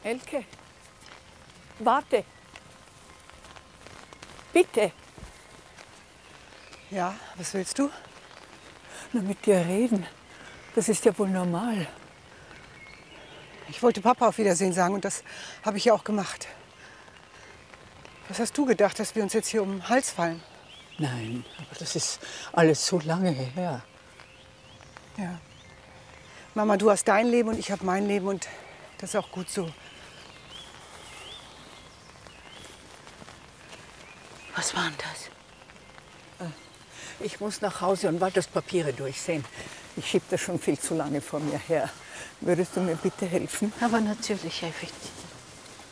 Elke, warte. Bitte. Ja, was willst du? Nur mit dir reden. Das ist ja wohl normal. Ich wollte Papa auf Wiedersehen sagen und das habe ich ja auch gemacht. Was hast du gedacht, dass wir uns jetzt hier um den Hals fallen? Nein, aber das ist alles so lange her. Ja. Mama, du hast dein Leben und ich habe mein Leben und das ist auch gut so. Was war denn das? Ich muss nach Hause und Walters Papiere durchsehen. Ich schieb das schon viel zu lange vor mir her. Würdest du mir bitte helfen? Aber natürlich helfe ich dir.